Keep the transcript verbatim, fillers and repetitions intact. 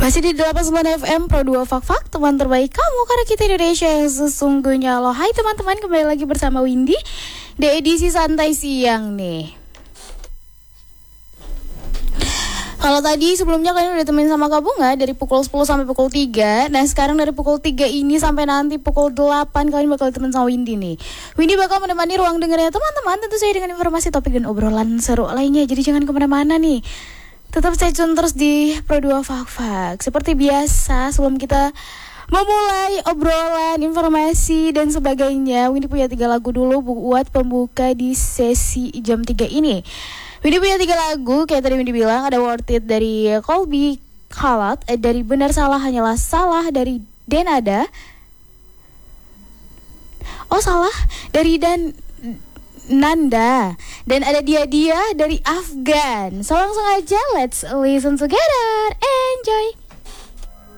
Masih di delapan puluh sembilan F M Pro dua Fak-Fak, teman terbaik kamu karena kita Indonesia yang sesungguhnya. Lo, hai teman-teman, kembali lagi bersama Windy di edisi santai siang nih. Kalau tadi sebelumnya kalian udah temenin sama Kak Bunga dari pukul sepuluh sampai pukul tiga. Nah sekarang dari pukul tiga ini sampai nanti pukul delapan kalian bakal ditemenin sama Windy nih. Windy bakal menemani ruang dengarnya teman-teman, tentu saja dengan informasi, topik, dan obrolan seru lainnya. Jadi jangan kemana-mana nih, tetap stay tune terus di Pro dua Fak-Fak. Seperti biasa, sebelum kita memulai obrolan, informasi, dan sebagainya, Windy punya tiga lagu dulu buat pembuka di sesi jam tiga ini. Windy punya tiga lagu, kayak tadi Windy bilang, ada Worth It dari Colby Kalat, dari Benar Salah Hanyalah Salah dari Denada, oh salah, dari Dan Nanda, dan ada Dia Dia dari Afgan. So langsung aja, let's listen together, enjoy.